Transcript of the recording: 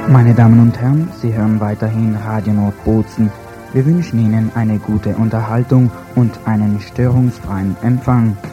Meine Damen und Herren, Sie hören weiterhin Radio Nordbozen. Wir wünschen Ihnen eine gute Unterhaltung und einen störungsfreien Empfang.